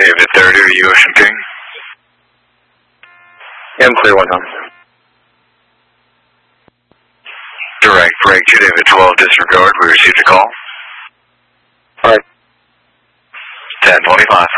David 30, are you Ocean King? Yeah, I'm clear 1 home. Direct break to David 12, disregard, we received a call. Alright. 1025.